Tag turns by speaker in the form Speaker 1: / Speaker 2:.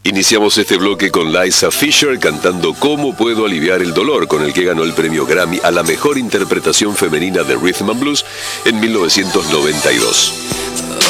Speaker 1: Iniciamos este bloque con Liza Fisher cantando "Cómo puedo aliviar el dolor", con el que ganó el premio Grammy a la mejor interpretación femenina de Rhythm and Blues en 1992.